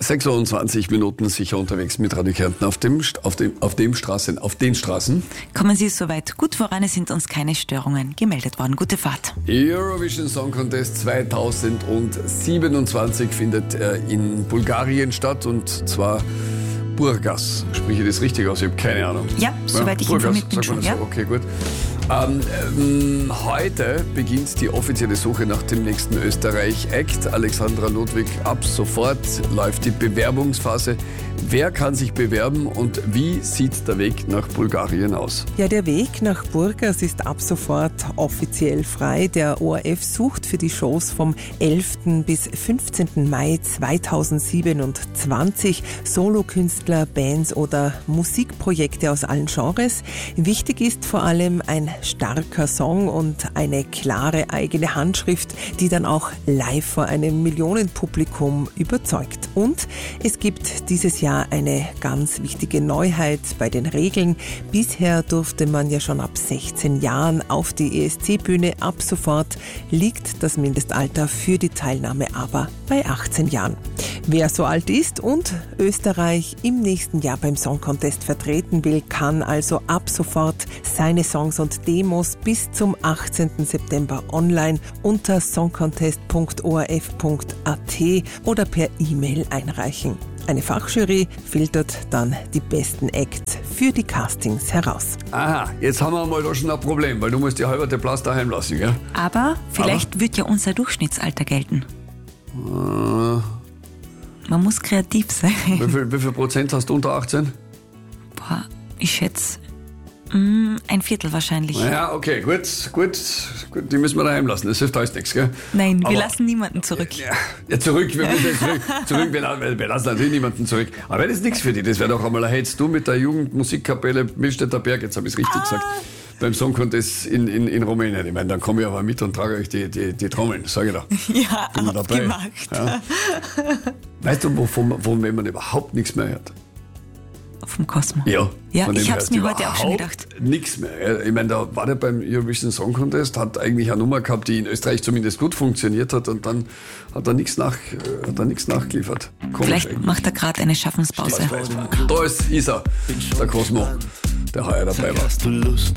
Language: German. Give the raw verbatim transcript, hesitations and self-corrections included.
sechsundzwanzig Minuten sicher unterwegs mit Radio Kärnten auf dem, auf dem, auf dem Straßen, auf den Straßen. Kommen Sie soweit gut voran, es sind uns keine Störungen gemeldet worden. Gute Fahrt. Eurovision Song Contest zweitausendsiebenundzwanzig findet in Bulgarien statt, und zwar Burgas. Spreche ich das richtig aus? Ich habe keine Ahnung. Ja, soweit ja, ich informiert bin schon. So. Ja. Okay, gut. Ähm, ähm, heute beginnt die offizielle Suche nach dem nächsten Österreich-Act. Alexandra Ludwig, ab sofort läuft die Bewerbungsphase. Wer kann sich bewerben und wie sieht der Weg nach Bulgarien aus? Ja, der Weg nach Burgas ist ab sofort offiziell frei. Der O R F sucht für die Shows vom elften bis fünfzehnten Mai zweitausendsiebenundzwanzig Solokünstler, Bands oder Musikprojekte aus allen Genres. Wichtig ist vor allem ein starker Song und eine klare eigene Handschrift, die dann auch live vor einem Millionenpublikum überzeugt. Und es gibt dieses Jahr eine ganz wichtige Neuheit bei den Regeln. Bisher durfte man ja schon ab sechzehn Jahren auf die E S C-Bühne. Ab sofort liegt das Mindestalter für die Teilnahme aber bei achtzehn Jahren. Wer so alt ist und Österreich im nächsten Jahr beim Song Contest vertreten will, kann also ab sofort seine Songs und Demos bis zum achtzehnten September online unter songcontest punkt o r f punkt a t oder per E-Mail einreichen. Eine Fachjury filtert dann die besten Acts für die Castings heraus. Aha, jetzt haben wir mal da schon ein Problem, weil du musst die halbe Platz daheim lassen, gell? Aber vielleicht Aber? wird ja unser Durchschnittsalter gelten. Äh, Man muss kreativ sein. Wie viel, wie viel Prozent hast du unter achtzehn? Boah, ich schätze mm, ein Viertel wahrscheinlich. Ja, okay, gut, gut, gut, die müssen wir daheim lassen, das hilft alles nichts, gell? Nein, Aber, wir lassen niemanden zurück. Ja, ja zurück, wir, zurück, zurück wir, wir lassen natürlich niemanden zurück. Aber das ist nichts für dich, das wäre doch einmal ein Hits. Du mit der Jugendmusikkapelle Millstätter Berg, jetzt habe ich es richtig ah. gesagt, beim Song Contest in, in, in Rumänien. Ich meine, dann komme ich aber mit und trage euch die, die, die Trommeln, sage ich da. Ja, abgemacht. Ja. Weißt du, wovon, wovon man überhaupt nichts mehr hört? Vom Cosmo. Ja, ja ich habe es mir heute auch schon gedacht. Nichts mehr. Ich meine, da war der beim Eurovision Song Contest, hat eigentlich eine Nummer gehabt, die in Österreich zumindest gut funktioniert hat, und dann hat er nichts nach, hat er nichts nachgeliefert. Komisch Vielleicht eigentlich. macht er gerade eine Schaffenspause. Da ist, ist er, der Cosmo, der heuer dabei war. Hast du Lust